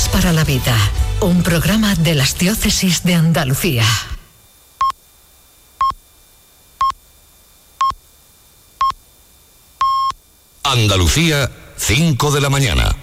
Palabras para la vida, un programa de las Diócesis de Andalucía. Andalucía, 5 de la mañana.